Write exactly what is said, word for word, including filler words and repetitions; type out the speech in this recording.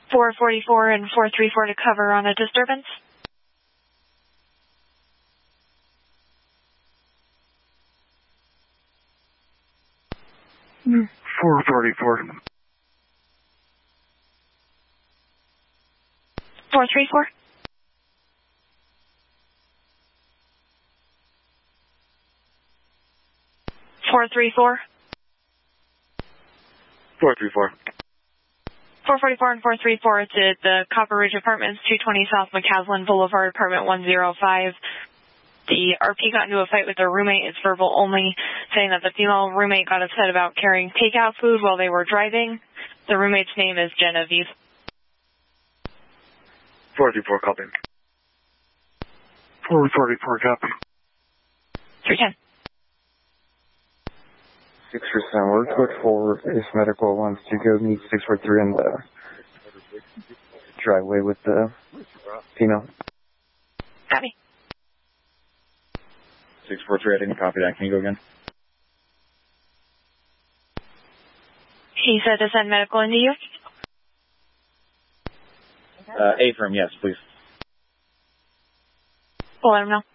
four forty-four and four thirty-four to cover on a disturbance. four thirty-four. four thirty-four. four thirty-four. four thirty-four. four forty-four and four thirty-four to the Copper Ridge Apartments, two twenty South McCaslin Boulevard, apartment one oh five. The R P got into a fight with their roommate. It's verbal only, saying that the female roommate got upset about carrying takeout food while they were driving. The roommate's name is Genevieve. four thirty-four, copy. four thirty-four, copy. three ten. six percent work code four if medical wants to go meet six four three in the driveway with the female. Copy. six four three, I didn't copy that. Can you go again? He said to send medical into you. Uh, A firm, yes, please. We'll let him know.